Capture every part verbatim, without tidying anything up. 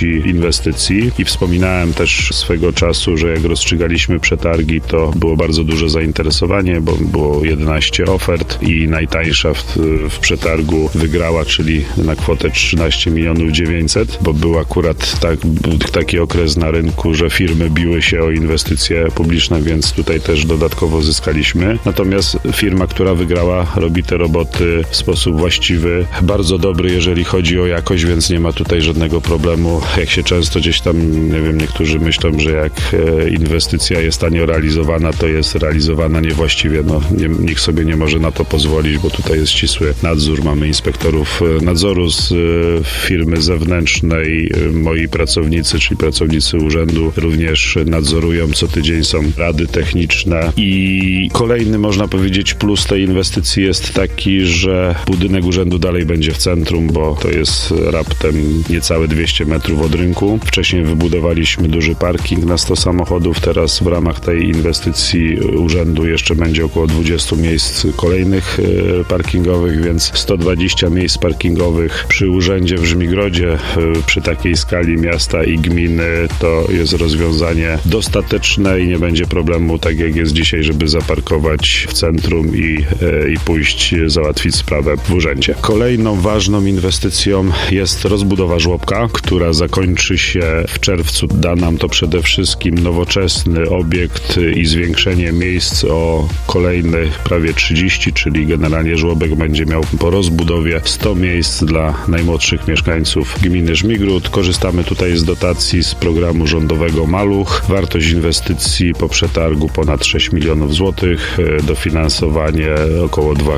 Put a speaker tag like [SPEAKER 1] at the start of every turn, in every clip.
[SPEAKER 1] wartości inwestycji i wspominałem też swego czasu, że jak rozstrzygaliśmy przetargi, to było bardzo duże zainteresowanie, bo było jedenaście ofert i najtańsza w, w przetargu wygrała, czyli na kwotę trzynaście milionów dziewięćset, bo był akurat tak, taki okres na rynku, że firmy biły się o inwestycje publiczne, więc tutaj też dodatkowo zyskaliśmy. Natomiast firma, która wygrała, robi te roboty w sposób właściwy, bardzo dobry, jeżeli chodzi o jakość, więc nie ma tutaj żadnego problemu. Jak się często gdzieś tam, nie wiem, niektórzy myślą, że jak inwestycja jest tanio realizowana, to jest realizowana niewłaściwie. No, nie, nikt sobie nie może na to pozwolić, bo tutaj jest ścisły nadzór. Mamy inspektorów nadzoru z firmy zewnętrznej. Moi pracownicy, czyli pracownicy urzędu, również nadzorują. Co tydzień są rady techniczne i kolejny, można powiedzieć, plus tej inwestycji jest taki, że budynek urzędu dalej będzie w centrum, bo to jest raptem niecałe dwieście metrów od rynku. Wcześniej wybudowaliśmy duży parking na sto samochodów, teraz w ramach tej inwestycji urzędu jeszcze będzie około dwadzieścia miejsc kolejnych parkingowych, więc sto dwadzieścia miejsc parkingowych przy urzędzie w Żmigrodzie, przy takiej skali miasta i gminy, to jest rozwiązanie dostateczne i nie będzie problemu, tak jak jest dzisiaj, żeby zaparkować w centrum i, i pójść załatwić sprawę w urzędzie. Kolejną ważną inwestycją jest rozbudowa żłobka, która zakończy się w czerwcu. Da nam to przede wszystkim nowoczesny obiekt i zwiększenie miejsc o kolejnych prawie trzydzieści, czyli generalnie żłobek będzie miał po rozbudowie sto miejsc dla najmłodszych mieszkańców gminy Żmigród. Korzystamy tutaj z dotacji z programu rządowego Maluch. Wartość inwestycji po przetargu ponad sześć milionów złotych, dofinansowanie około dwa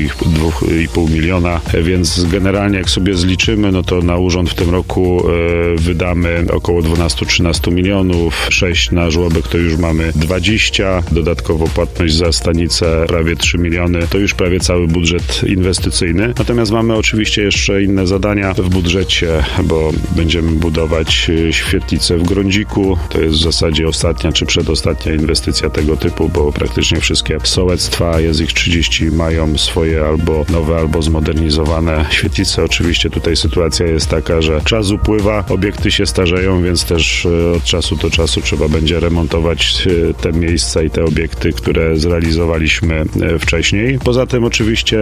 [SPEAKER 1] i pół miliona, więc generalnie jak sobie zliczymy, no to na urząd w tym roku e, wydamy około dwanaście do trzynastu milionów, sześć na żłobek to już mamy dwadzieścia, dodatkowo płatność za stanicę prawie trzy miliony, to już prawie cały budżet inwestycyjny. Natomiast mamy oczywiście jeszcze inne zadania w budżecie, bo będziemy budować świetlicę w Grądziku, to jest w zasadzie ostatnia czy przedostatnia inwestycja tego typu, bo praktycznie wszystkie sołectwa, jest ich trzydzieści, mają swoje albo nowe, albo zmodernizowane świetlice. Oczywiście tutaj sytuacja jest taka, że czas upływa, obiekty się starzeją, więc też od czasu do czasu trzeba będzie remontować te miejsca i te obiekty, które zrealizowaliśmy wcześniej. Poza tym oczywiście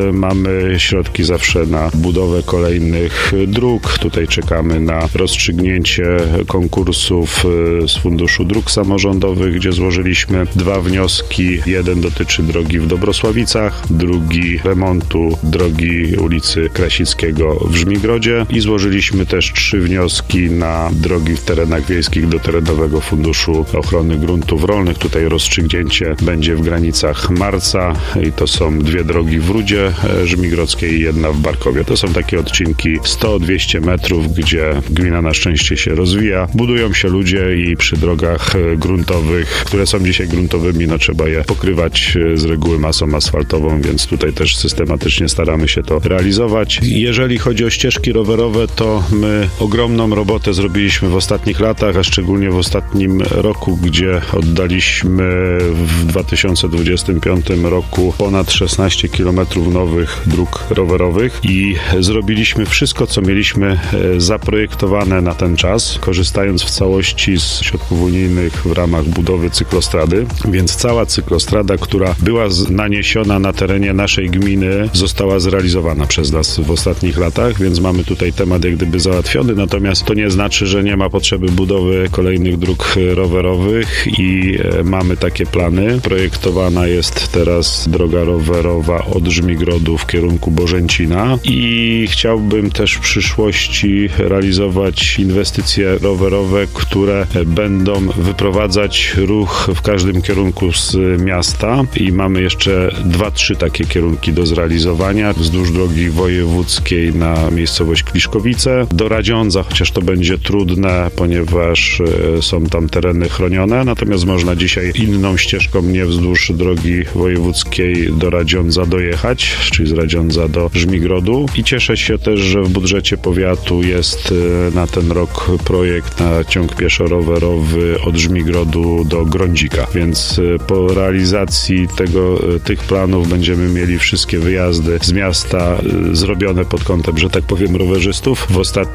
[SPEAKER 1] mamy środki zawsze na budowę kolejnych dróg. Tutaj czekamy na rozstrzygnięcie konkursów z Funduszu Dróg Samorządowych, gdzie złożyliśmy dwa wnioski. Jeden dotyczy drogi w Dobrosławicach, drugi remontu drogi ulicy Krasickiego w Żmigrodzie i złożyliśmy też trzy wnioski na drogi w terenach wiejskich do Terenowego Funduszu Ochrony Gruntów Rolnych. Tutaj rozstrzygnięcie będzie w granicach marca i to są dwie drogi w Rudzie Żmigrodzkiej i jedna w Barkowie. To są takie odcinki sto do dwustu metrów, gdzie gmina na szczęście się rozwija. Budują się ludzie i przy drogach gruntowych, które są dzisiaj gruntowymi, no trzeba je pokrywać z reguły masą asfaltową, więc tutaj też systematycznie staramy się to realizować. Jeżeli chodzi o ścieżki rowerowe, to my ogromną robotę zrobiliśmy w ostatnich latach, a szczególnie w ostatnim roku, gdzie oddaliśmy w dwa tysiące dwudziestym piątym roku ponad szesnaście kilometrów nowych dróg rowerowych i zrobiliśmy wszystko, co mieliśmy zaprojektowane na ten czas, korzystając w całości z środków unijnych w ramach budowy cyklostrady, więc cała cyklostrada, która była naniesiona na terenie naszej gminy, została zrealizowana przez nas w ostatnich latach, więc mamy tutaj temat jak gdyby załatwiony, natomiast to nie znaczy, że nie ma potrzeby budowy kolejnych dróg rowerowych i mamy takie plany. Projektowana jest teraz droga rowerowa od Żmigrodu w kierunku Bożęcina i chciałbym też w przyszłości realizować inwestycje rowerowe, które będą wyprowadzać ruch w każdym kierunku z miasta i mamy jeszcze dwa, trzy takie kierunki do zrealizowania wzdłuż drogi wojewódzkiej na miejscowość Kliszkowice do Radziądza, chociaż to będzie trudne, ponieważ są tam tereny chronione, natomiast można dzisiaj inną ścieżką, nie wzdłuż drogi wojewódzkiej do Radziądza dojechać, czyli z Radziądza do Żmigrodu i cieszę się też, że w budżecie powiatu jest na ten rok projekt na ciąg pieszo-rowerowy od Żmigrodu do Grądzika, więc po realizacji tego, tych planów będziemy mieli wszystkie wyjazdy z miasta zrobione pod kątem, że tak powiem, rowerzystów. W ostatnich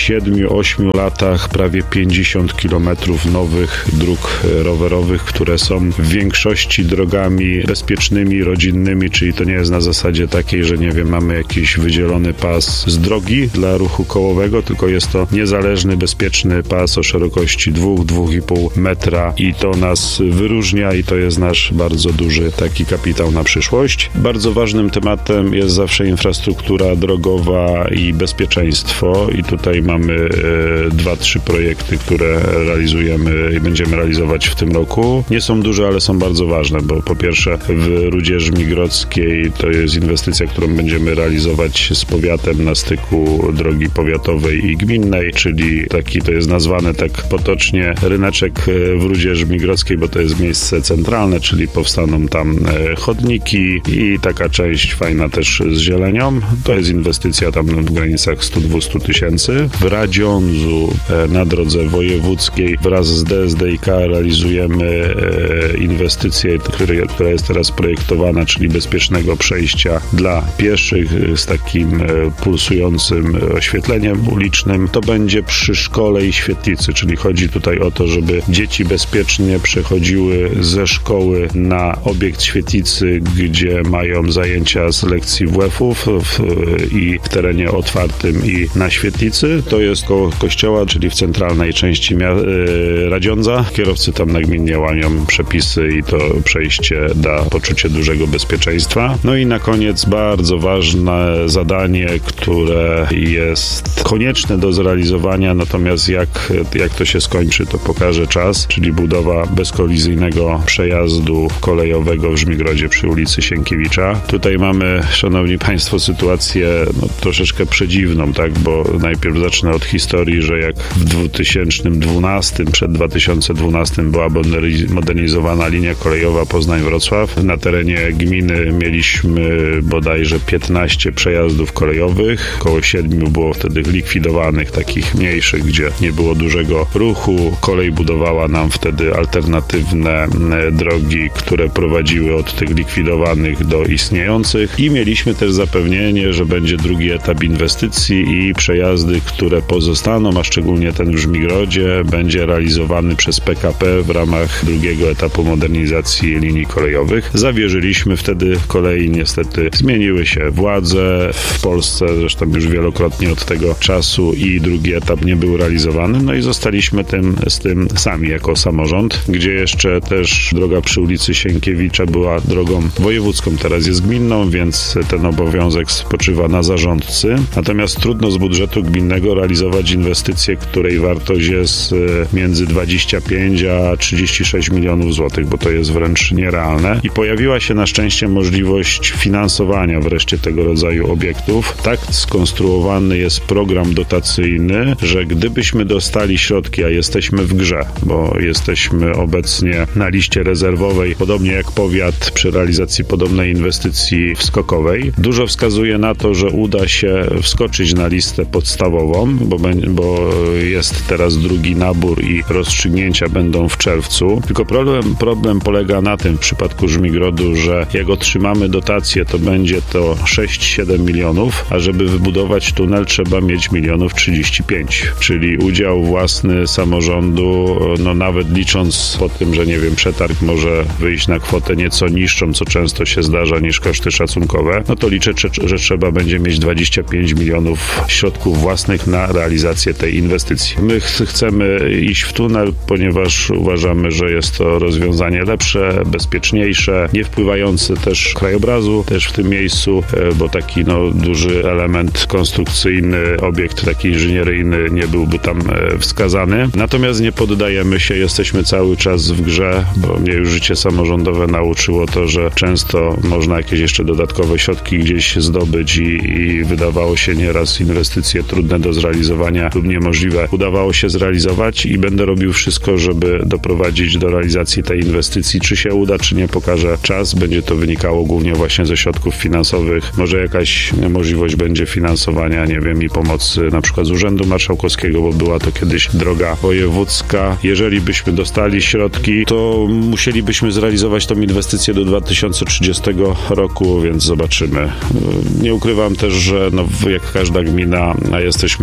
[SPEAKER 1] siedmiu, ośmiu latach prawie pięćdziesiąt kilometrów nowych dróg rowerowych, które są w większości drogami bezpiecznymi, rodzinnymi, czyli to nie jest na zasadzie takiej, że nie wiem, mamy jakiś wydzielony pas z drogi dla ruchu kołowego, tylko jest to niezależny, bezpieczny pas o szerokości dwa do dwóch i pół metra i to nas wyróżnia i to jest nasz bardzo duży taki kapitał na przyszłość. Bardzo ważnym tematem jest zawsze infrastruktura drogowa i bezpieczeństwo i tutaj mamy e, dwa, trzy projekty, które realizujemy i będziemy realizować w tym roku. Nie są duże, ale są bardzo ważne, bo po pierwsze w Rudzie Żmigrodzkiej to jest inwestycja, którą będziemy realizować z powiatem na styku drogi powiatowej i gminnej, czyli taki to jest nazwane tak potocznie ryneczek w Rudzie Żmigrodzkiej, bo to jest miejsce centralne, czyli powstaną tam chodniki i taka część fajna też z zielenią. To jest inwestycja tam w granicach sto do dwustu tysięcy. W Radziądzu na drodze wojewódzkiej wraz z D S D I K realizujemy inwestycję, która jest teraz projektowana, czyli bezpiecznego przejścia dla pieszych z takim pulsującym oświetleniem ulicznym. To będzie przy szkole i świetlicy, czyli chodzi tutaj o to, żeby dzieci bezpiecznie przechodziły ze szkoły na obiekt świetlicy, gdzie mają zajęcia z lekcji W F-ów w, i w terenie otwartym i na świetlicy. To jest koło kościoła, czyli w centralnej części mia- Radziądza. Kierowcy tam nagminnie łamią przepisy i to przejście da poczucie dużego bezpieczeństwa. No i na koniec bardzo ważne zadanie, które jest konieczne do zrealizowania, natomiast jak, jak to się skończy, to pokaże czas, czyli budowa bezkolizyjnego przejazdu kolejowego w Żmigrodzie przy ulicy Sienkiewicza. Tutaj mamy, szanowni państwo, sytuację no, troszeczkę przedziwną, tak, bo najpierw zacznę od historii, że jak w dwa tysiące dwunastym, przed dwa tysiące dwunastym była modernizowana linia kolejowa Poznań-Wrocław. Na terenie gminy mieliśmy bodajże piętnaście przejazdów kolejowych, około siedmiu było wtedy likwidowanych, takich mniejszych, gdzie nie było dużego ruchu. Kolej budowała nam wtedy alternatywne drogi, które prowadziły od tych likwidowanych do istniejących i mieliśmy też zapewnienie, że będzie drugi etap inwestycji i przejazdy, które pozostaną, a szczególnie ten w Żmigrodzie, będzie realizowany przez P K P w ramach drugiego etapu modernizacji linii kolejowych. Zawierzyliśmy wtedy kolei, niestety zmieniły się władze w Polsce, zresztą już wielokrotnie od tego czasu i drugi etap nie był realizowany, no i zostaliśmy tym, z tym sami jako samorząd, gdzie jeszcze też droga przy ulicy Sienkiewicza była drogą wojewódzką, teraz jest gminną, więc ten obowiązek spoczywa na zarządcy. Natomiast trudno z budżetu gminnego realizować inwestycję, której wartość jest między dwadzieścia pięć a trzydzieści sześć milionów złotych, bo to jest wręcz nierealne. I pojawiła się na szczęście możliwość finansowania wreszcie tego rodzaju obiektów. Tak skonstruowany jest program dotacyjny, że gdybyśmy dostali środki, a jesteśmy w grze, bo jesteśmy obecnie na liście rezerwowej, podobnie jak powiat przy realizacji podobnej inwestycji wskokowej. Dużo wskazuje na to, że uda się wskoczyć na listę podstawową, bo, bo jest teraz drugi nabór i rozstrzygnięcia będą w czerwcu. Tylko problem, problem polega na tym w przypadku Żmigrodu, że jak otrzymamy dotację, to będzie to sześć siedem milionów, a żeby wybudować tunel trzeba mieć milionów trzydzieści pięć, czyli udział własny samorządu, no nawet licząc po tym, że nie wiem, przetarg może wyjść na kwotę nieco niższą, co często się zdarza niż koszty szacunkowe, no to liczę, że trzeba będzie mieć dwadzieścia pięć milionów środków własnych na realizację tej inwestycji. My ch- chcemy iść w tunel, ponieważ uważamy, że jest to rozwiązanie lepsze, bezpieczniejsze, nie wpływające też krajobrazu też w tym miejscu, bo taki no, duży element konstrukcyjny, obiekt taki inżynieryjny nie byłby tam wskazany. Natomiast nie poddajemy się, jesteśmy cały czas w grze, bo mnie już życie samorządowe nauczyło to, że często można jakieś jeszcze dodatkowe środki gdzieś zdobyć i, i wydawało się nieraz inwestycje trudne do zrealizowania lub niemożliwe udawało się zrealizować i będę robił wszystko, żeby doprowadzić do realizacji tej inwestycji. Czy się uda, czy nie, pokaże czas. Będzie to wynikało głównie właśnie ze środków finansowych. Może jakaś możliwość będzie finansowania, nie wiem, i pomocy na przykład z Urzędu Marszałkowskiego, bo była to kiedyś droga wojewódzka. Jeżeli byśmy dostali środki, to musielibyśmy zrealizować tą inwestycję do dwa tysiące trzydziestego roku, więc zobaczymy. Nie ukrywam też, że no, jak każda gmina, a jesteśmy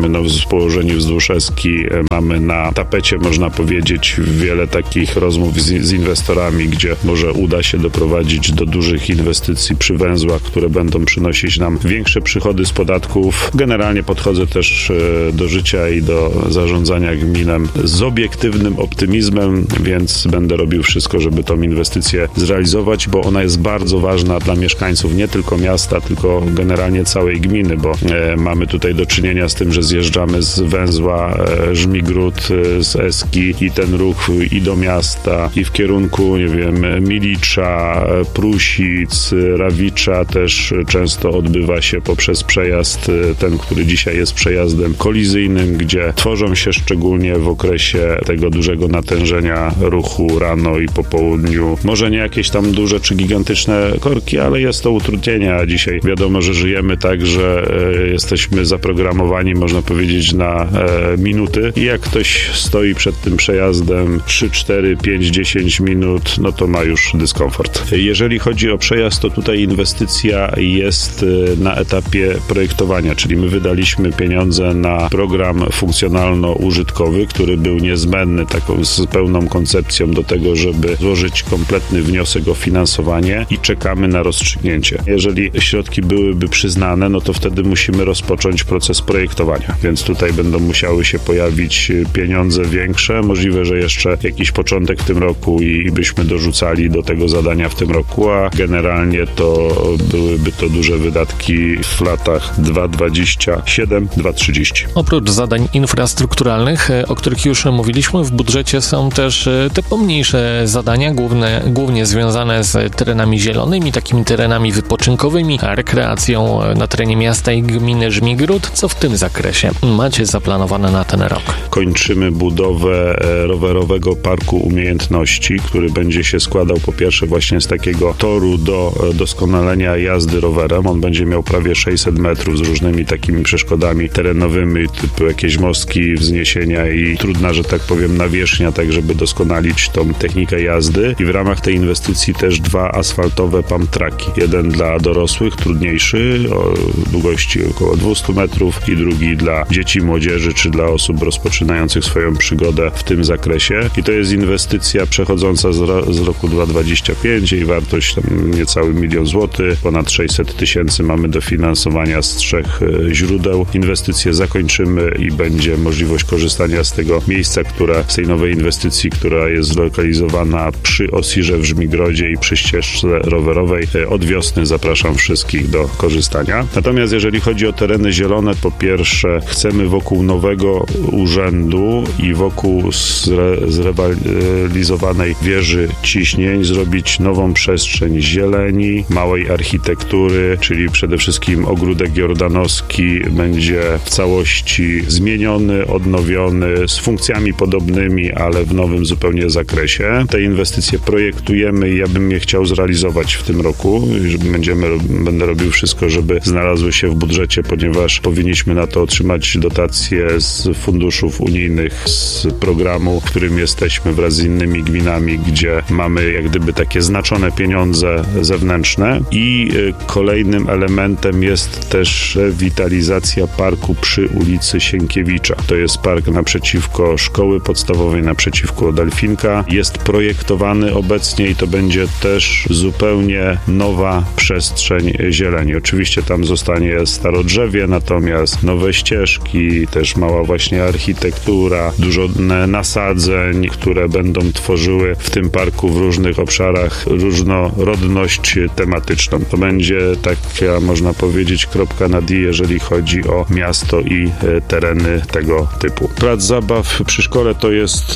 [SPEAKER 1] jesteśmy no, w położeniu wzdłuż Eski. Mamy na tapecie, można powiedzieć, wiele takich rozmów z, z inwestorami, gdzie może uda się doprowadzić do dużych inwestycji przy węzłach, które będą przynosić nam większe przychody z podatków. Generalnie podchodzę też do życia i do zarządzania gminem z obiektywnym optymizmem, więc będę robił wszystko, żeby tą inwestycję zrealizować, bo ona jest bardzo ważna dla mieszkańców nie tylko miasta, tylko generalnie całej gminy, bo e, mamy tutaj do czynienia z tym, że zjeżdżamy z węzła e, Żmigród, e, z Eski i ten ruch i do miasta, i w kierunku, nie wiem, Milicza, Prusic, Rawicza też często odbywa się poprzez przejazd e, ten, który dzisiaj jest przejazdem kolizyjnym, gdzie tworzą się szczególnie w okresie tego dużego natężenia ruchu rano i po południu. Może nie jakieś tam duże czy gigantyczne korki, ale jest to utrudnienie, a dzisiaj wiadomo, że żyjemy tak, że e, jesteśmy zaprogramowani, można powiedzieć, na e, minuty i jak ktoś stoi przed tym przejazdem trzy, cztery, pięć, dziesięć minut, no to ma już dyskomfort. Jeżeli chodzi o przejazd, to tutaj inwestycja jest e, na etapie projektowania, czyli my wydaliśmy pieniądze na program funkcjonalno-użytkowy, który był niezbędny taką z pełną koncepcją do tego, żeby złożyć kompletny wniosek o finansowanie i czekamy na rozstrzygnięcie. Jeżeli środki byłyby przyznane, no to wtedy musimy rozpocząć proces projektowania, więc tutaj będą musiały się pojawić pieniądze większe. Możliwe, że jeszcze jakiś początek w tym roku i byśmy dorzucali do tego zadania w tym roku, a generalnie to byłyby to duże wydatki w latach dwa tysiące dwudziestym siódmym do dwa tysiące trzydziestego.
[SPEAKER 2] Oprócz zadań infrastrukturalnych, o których już mówiliśmy, w budżecie są też te pomniejsze zadania, główne, głównie związane z terenami zielonymi, takimi terenami wypoczynkowymi, rekreacją na terenie miasta i gminy Żmigród. Co w tym zakresie macie zaplanowane na ten rok?
[SPEAKER 1] Kończymy budowę rowerowego parku umiejętności, który będzie się składał po pierwsze właśnie z takiego toru do doskonalenia jazdy rowerem. On będzie miał prawie sześćset metrów z różnymi takimi przeszkodami terenowymi, typu jakieś mostki, wzniesienia i trudna, że tak powiem, nawierzchnia, tak żeby doskonalić tą technikę jazdy. I w ramach tej inwestycji też dwa asfaltowe pump tracki. Jeden dla dorosłych, trudniejszy, o długości około dwieście metrów i drugi dla dzieci, młodzieży, czy dla osób rozpoczynających swoją przygodę w tym zakresie. I to jest inwestycja przechodząca z, ro- z roku dwa tysiące dwudziestego piątego. Jej wartość tam niecały milion złotych. Ponad sześćset tysięcy mamy dofinansowania z trzech e, źródeł. Inwestycję zakończymy i będzie możliwość korzystania z tego miejsca, która, z tej nowej inwestycji, która jest zlokalizowana przy Osirze w Żmigrodzie i przy ścieżce rowerowej. E, od wiosny zapraszam wszystkich do korzystania. Natomiast jeżeli chodzi o tereny zielone, po pierwsze chcemy wokół nowego urzędu i wokół zre- zrewalizowanej wieży ciśnień zrobić nową przestrzeń zieleni, małej architektury, czyli przede wszystkim ogródek jordanowski będzie w całości zmieniony, odnowiony, z funkcjami podobnymi, ale w nowym zupełnie zakresie. Te inwestycje projektujemy i ja bym je chciał zrealizować w tym roku. Będziemy, będę robił wszystko, żeby znalazły się w budżecie, ponieważ powinniśmy na to otrzymać dotacje z funduszów unijnych, z programu, w którym jesteśmy wraz z innymi gminami, gdzie mamy jak gdyby takie znaczone pieniądze zewnętrzne. I kolejnym elementem jest też rewitalizacja parku przy ulicy Sienkiewicza. To jest park naprzeciwko szkoły podstawowej, naprzeciwko Delfinka. Jest projektowany obecnie i to będzie też zupełnie nowa przestrzeń zieleni. Oczywiście tam zostanie starodrzewie, natomiast nowe ścieżki, też mała właśnie architektura, dużo nasadzeń, które będą tworzyły w tym parku w różnych obszarach różnorodność tematyczną. To będzie taka, można powiedzieć, kropka nad i, jeżeli chodzi o miasto i e, tereny tego typu. Plac zabaw przy szkole to jest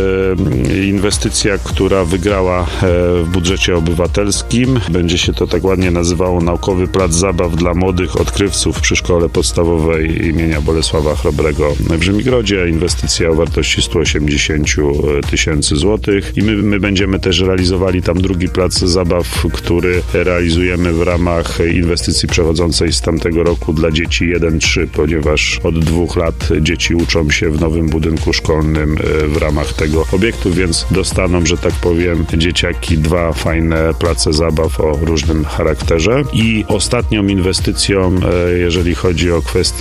[SPEAKER 1] e, inwestycja, która wygrała e, w budżecie obywatelskim. Będzie się to tak ładnie nazywało Naukowy Plac Zabaw dla Młodych Odkrywców przy Szkole Podstawowej imienia Bolesława Chrobrego w Żmigrodzie. Inwestycja o wartości sto osiemdziesiąt tysięcy złotych i my, my będziemy też realizowali tam drugi plac zabaw, który realizujemy w ramach inwestycji przechodzącej z tamtego roku dla dzieci jeden trzy, ponieważ od dwóch lat dzieci uczą się w nowym budynku szkolnym w ramach tego obiektu, więc dostaną, że tak powiem, dzieciaki dwa fajne place zabaw o różnym charakterze. I ostatnią inwestycją, jeżeli chodzi o kwestię zieleni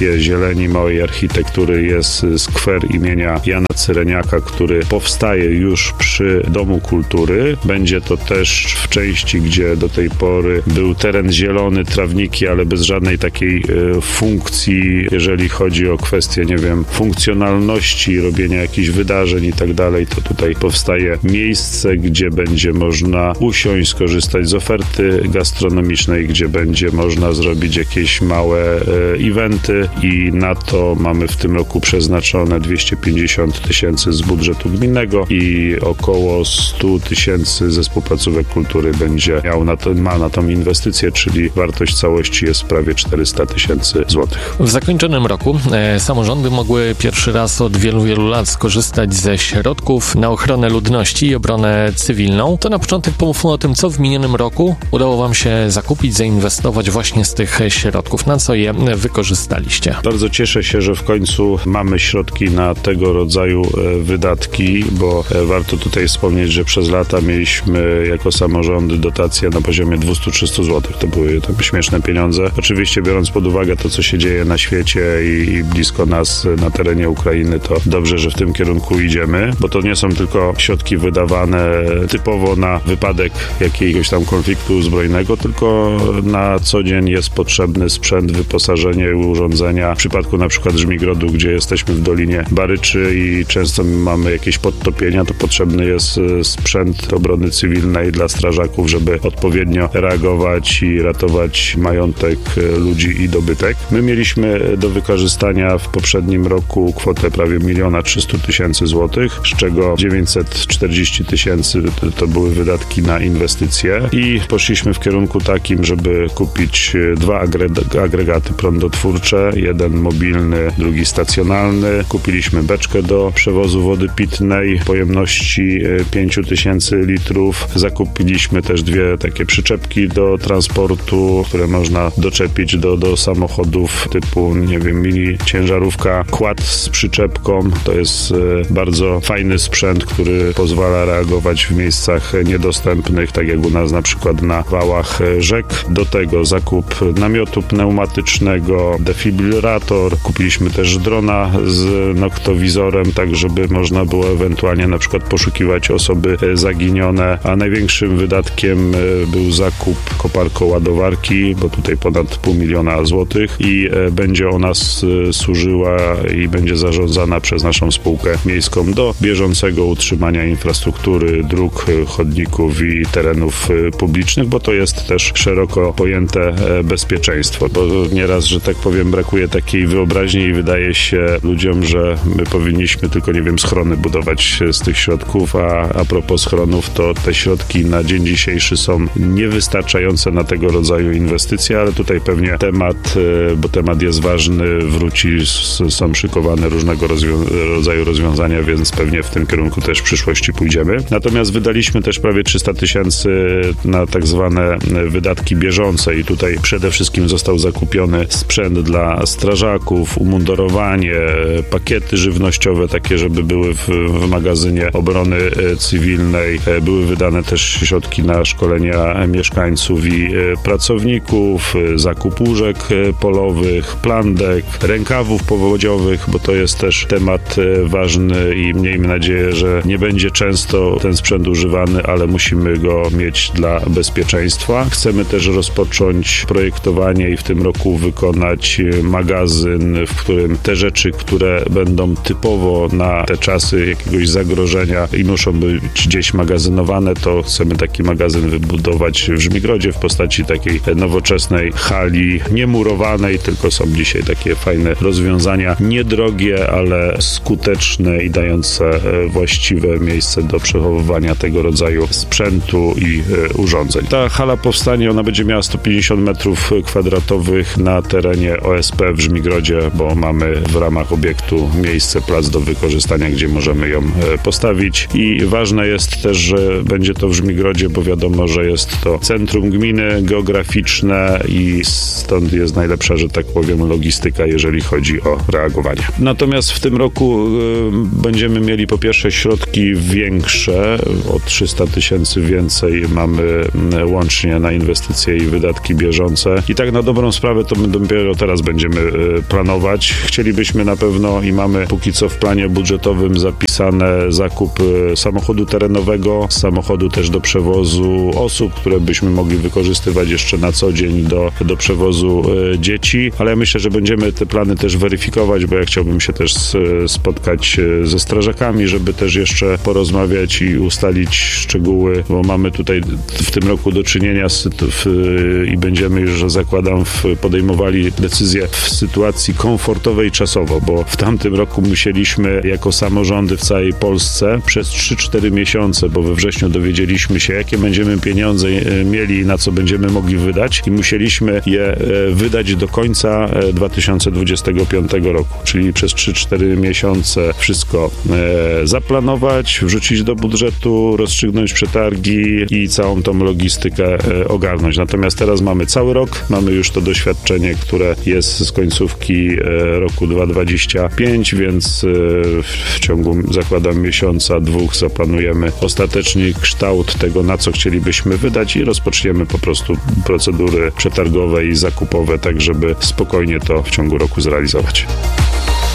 [SPEAKER 1] pełni mojej architektury jest skwer imienia Jana Cyreniaka, który powstaje już przy Domu Kultury. Będzie to też w części, gdzie do tej pory był teren zielony, trawniki, ale bez żadnej takiej e, funkcji, jeżeli chodzi o kwestię, nie wiem, funkcjonalności, robienia jakichś wydarzeń i tak dalej, to tutaj powstaje miejsce, gdzie będzie można usiąść, skorzystać z oferty gastronomicznej, gdzie będzie można zrobić jakieś małe e, eventy i na to mamy w tym roku przeznaczone dwieście pięćdziesiąt tysięcy z budżetu gminnego i około sto tysięcy zespół placówek kultury będzie miał na to, ma na tą inwestycję, czyli wartość całości jest prawie czterysta tysięcy złotych.
[SPEAKER 2] W zakończonym roku e, samorządy mogły pierwszy raz od wielu, wielu lat skorzystać ze środków na ochronę ludności i obronę cywilną. To na początek pomówmy o tym, co w minionym roku udało Wam się zakupić, zainwestować właśnie z tych środków. Na co je wykorzystaliście?
[SPEAKER 1] Bardzo cieszę się, że w końcu mamy środki na tego rodzaju wydatki, bo warto tutaj wspomnieć, że przez lata mieliśmy jako samorządy dotacje na poziomie dwieście do trzystu złotych. To były to śmieszne pieniądze. Oczywiście biorąc pod uwagę to, co się dzieje na świecie i, i blisko nas na terenie Ukrainy, to dobrze, że w tym kierunku idziemy, bo to nie są tylko środki wydawane typowo na wypadek jakiegoś tam konfliktu zbrojnego, tylko na co dzień jest potrzebny sprzęt, wyposażenie i urządzenia. W przypadku na przykład Żmigrodu, gdzie jesteśmy w Dolinie Baryczy i często mamy jakieś podtopienia, to potrzebny jest sprzęt obrony cywilnej dla strażaków, żeby odpowiednio reagować i ratować majątek ludzi i dobytek. My mieliśmy do wykorzystania w poprzednim roku kwotę prawie miliona trzystu tysięcy złotych, z czego dziewięćset czterdzieści tysięcy to były wydatki na inwestycje i poszliśmy w kierunku takim, żeby kupić dwa agre- agregaty prądotwórcze, jeden mobilny, drugi stacjonalny. Kupiliśmy beczkę do przewozu wody pitnej pojemności pięć tysięcy litrów. Zakupiliśmy też dwie takie przyczepki do transportu, które można doczepić do, do samochodów typu, nie wiem, mini ciężarówka, quad z przyczepką. To jest bardzo fajny sprzęt, który pozwala reagować w miejscach niedostępnych, tak jak u nas na przykład na wałach rzek. Do tego zakup namiotu pneumatycznego, defibrylator. Kupiliśmy też drona z noktowizorem, tak żeby można było ewentualnie na przykład poszukiwać osoby zaginione, a największym wydatkiem był zakup koparko-ładowarki, bo tutaj ponad pół miliona złotych i będzie ona służyła i będzie zarządzana przez naszą spółkę miejską do bieżącego utrzymania infrastruktury, dróg, chodników i terenów publicznych, bo to jest też szeroko pojęte bezpieczeństwo, bo nieraz, że tak powiem, brakuje takiej wyobraźni i wydaje się ludziom, że my powinniśmy tylko, nie wiem, schrony budować z tych środków, a a propos schronów, to te środki na dzień dzisiejszy są niewystarczające na tego rodzaju inwestycje, ale tutaj pewnie temat, bo temat jest ważny, wróci, są szykowane różnego rozwią- rodzaju rozwiązania, więc pewnie w tym kierunku też w przyszłości pójdziemy. Natomiast wydaliśmy też prawie trzysta tysięcy na tak zwane wydatki bieżące i tutaj przede wszystkim został zakupiony sprzęt dla strażaków, umundurowanie, pakiety żywnościowe takie, żeby były w, w magazynie obrony cywilnej. Były wydane też środki na szkolenia mieszkańców i pracowników, zakup łóżek polowych, plandek, rękawów powodziowych, bo to jest też temat ważny i miejmy nadzieję, że nie będzie często ten sprzęt używany, ale musimy go mieć dla bezpieczeństwa. Chcemy też rozpocząć projektowanie i w tym roku wykonać magazyn, w którym te rzeczy, które będą typowo na te czasy jakiegoś zagrożenia i muszą być gdzieś magazynowane, to chcemy taki magazyn wybudować w Żmigrodzie w postaci takiej nowoczesnej hali, niemurowanej, tylko są dzisiaj takie fajne rozwiązania, niedrogie, ale skuteczne i dające właściwe miejsce do przechowywania tego rodzaju sprzętu i urządzeń. Ta hala powstanie, ona będzie miała sto pięćdziesiąt metrów kwadratowych na terenie O S P w Żmigrodzie, bo mamy w ramach obiektu miejsce, plac do wykorzystania, gdzie możemy ją postawić i ważne jest też, że będzie to w Żmigrodzie, bo wiadomo, że jest to centrum gminy geograficzne i stąd jest najlepsza, że tak powiem, logistyka, jeżeli chodzi o reagowanie. Natomiast w tym roku y, będziemy mieli po pierwsze środki większe, o trzysta tysięcy więcej mamy y, łącznie na inwestycje i wydatki bieżące i tak na dobrą sprawę to my dopiero teraz będziemy y, planować. Chcielibyśmy na pewno i mamy póki co w planie budżetowym zapisane zakup samochodu terenowego, samochodu też do przewozu osób, które byśmy mogli wykorzystywać jeszcze na co dzień do, do przewozu dzieci, ale ja myślę, że będziemy te plany też weryfikować, bo ja chciałbym się też spotkać ze strażakami, żeby też jeszcze porozmawiać i ustalić szczegóły, bo mamy tutaj w tym roku do czynienia z, w, i będziemy już, zakładam, w, podejmowali decyzje w sytuacji komfortowej czasowo, bo w tamtym roku musieliśmy jako samorządy w całej Polsce przez trzy cztery miesiące, bo we wrześniu dowiedzieliśmy się, jakie będziemy pieniądze mieli i na co będziemy mogli wydać i musieliśmy je wydać do końca dwa tysiące dwudziestego piątego roku, czyli przez trzy cztery miesiące wszystko e, zaplanować, wrzucić do budżetu, rozstrzygnąć przetargi i całą tą logistykę e, ogarnąć. Natomiast teraz mamy cały rok, mamy już to doświadczenie, które jest z końcówki e, roku dwa tysiące dwudziestego piątego, więc e, w ciągu, zakładam, miesiąca, dwóch zaplanujemy ostateczny kształt tego, na co chcielibyśmy wydać i rozpoczniemy po prostu procedury przetargowe i zakupowe, tak żeby spokojnie to w ciągu roku zrealizować.